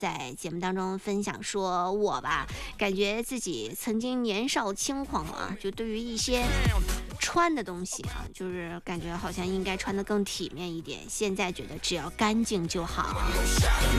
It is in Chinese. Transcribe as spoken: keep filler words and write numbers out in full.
在节目当中分享说，我吧感觉自己曾经年少轻狂啊，就对于一些穿的东西啊，就是感觉好像应该穿得更体面一点，现在觉得只要干净就好。